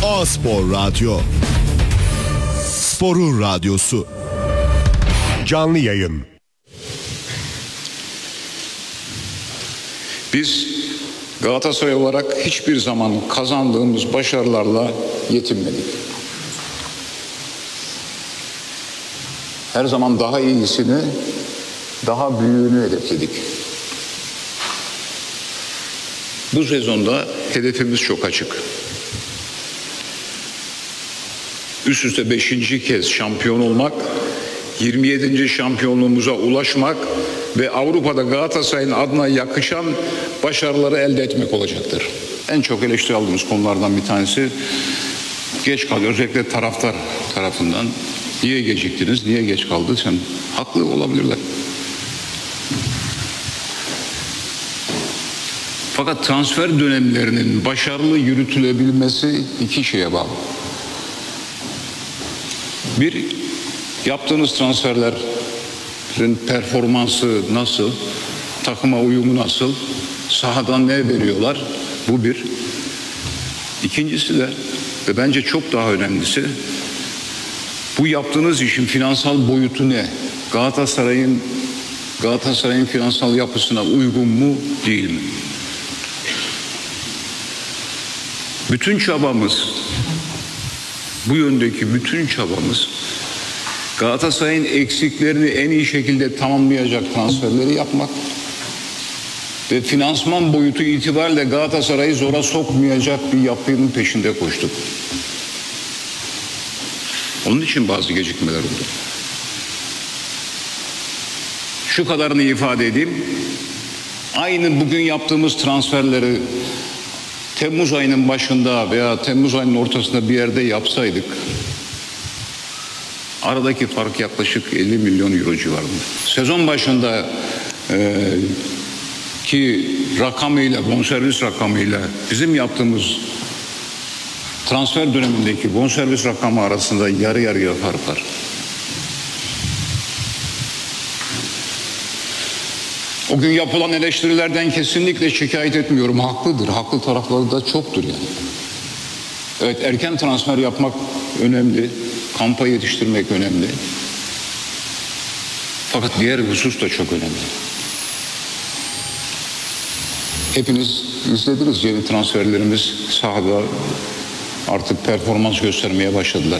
A-Spor Radyo. Sporun radyosu. Canlı yayın. Biz Galatasaray olarak hiçbir zaman kazandığımız başarılarla yetinmedik. Her zaman daha iyisini, daha büyüğünü hedefledik. Bu sezonda hedefimiz çok açık. Üst üste 5. kez şampiyon olmak, 27. şampiyonluğumuza ulaşmak ve Avrupa'da Galatasaray'ın adına yakışan başarıları elde etmek olacaktır. En çok eleştiri aldığımız konulardan bir tanesi geç kaldı. Özellikle taraftar tarafından. Niye geciktiniz, niye geç kaldı? Sen haklı olabilirler. Fakat transfer dönemlerinin başarılı yürütülebilmesi iki şeye bağlı. Bir, yaptığınız transferlerin performansı nasıl, takıma uyumu nasıl, sahadan ne veriyorlar? Bu bir. İkincisi de ve bence çok daha önemlisi, bu yaptığınız işin finansal boyutu ne? Galatasaray'ın finansal yapısına uygun mu, değil mi? Bütün çabamız, bu yöndeki bütün çabamız Galatasaray'ın eksiklerini en iyi şekilde tamamlayacak transferleri yapmak ve finansman boyutu itibariyle Galatasaray'ı zora sokmayacak bir yapının peşinde koştuk. Onun için bazı gecikmeler oldu. Şu kadarını ifade edeyim. Aynı bugün yaptığımız transferleri Temmuz ayının başında veya Temmuz ayının ortasında bir yerde yapsaydık, aradaki fark yaklaşık 50 milyon euro civarında. Sezon başında ki rakamıyla, bonservis rakamıyla bizim yaptığımız transfer dönemindeki bonservis rakamı arasında yarı yarıya fark var. O gün yapılan eleştirilerden kesinlikle şikayet etmiyorum. Haklıdır. Haklı tarafları da çoktur yani. Evet, erken transfer yapmak önemli. Kampa yetiştirmek önemli. Fakat diğer husus da çok önemli. Hepiniz izlediniz, yeni transferlerimiz sahada artık performans göstermeye başladılar.